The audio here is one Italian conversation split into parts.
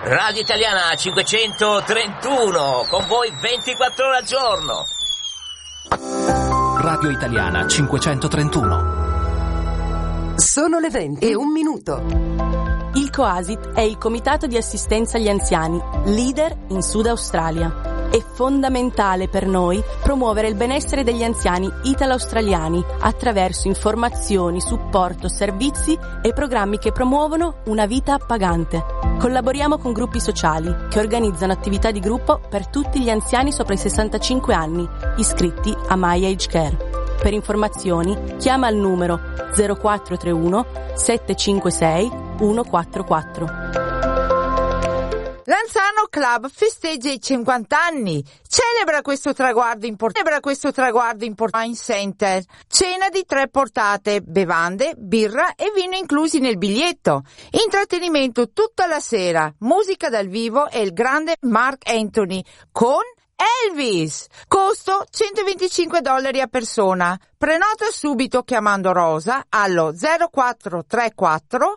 Radio Italiana 531, con voi 24 ore al giorno. Radio Italiana 531. Sono le 20:01. Il COASIT è il Comitato di Assistenza agli Anziani, leader in Sud Australia. È fondamentale per noi promuovere il benessere degli anziani italo-australiani attraverso informazioni, supporto, servizi e programmi che promuovono una vita appagante. Collaboriamo con gruppi sociali che organizzano attività di gruppo per tutti gli anziani sopra i 65 anni, iscritti a My Age Care. Per informazioni chiama al numero 0431 756 144. L'Anzano Club festeggia i 50 anni. Celebra questo traguardo importante Wine Center. Cena di 3 portate, bevande, birra e vino inclusi nel biglietto. Intrattenimento tutta la sera, musica dal vivo e il grande Mark Anthony con Elvis. Costo $125 a persona. Prenota subito chiamando Rosa allo 0434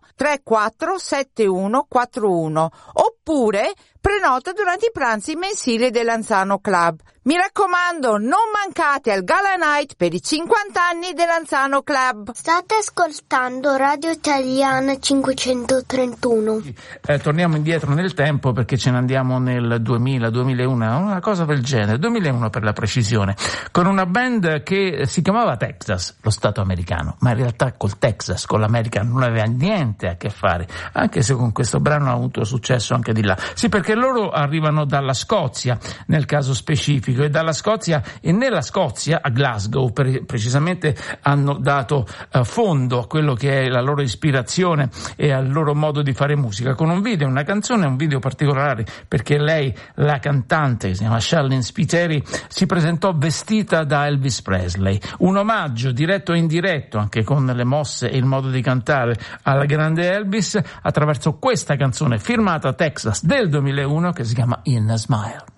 347141 oppure prenota durante i pranzi mensili dell'Anzano Club. Mi raccomando, non mancate al Gala Night per i 50 anni dell'Anzano Club. State ascoltando Radio Italiana 531. Torniamo indietro nel tempo perché ce ne andiamo nel 2000-2001, una cosa del genere, 2001 per la precisione, con una band che si chiamava Texas, lo stato americano, ma in realtà col Texas, con l'America non aveva niente a che fare, anche se con questo brano ha avuto successo anche di là. Sì, perché loro arrivano dalla Scozia, nel caso specifico, e dalla Scozia, e nella Scozia, a Glasgow precisamente, hanno dato fondo a quello che è la loro ispirazione e al loro modo di fare musica, con un video, una canzone, un video particolare, perché lei, la cantante, che si chiama Charlene Spiteri, si presentò vestita da Elvis Presley, un omaggio diretto e indiretto, anche con le mosse e il modo di cantare, al grande Elvis, attraverso questa canzone firmata Texas del 2001 che si chiama In a Smile.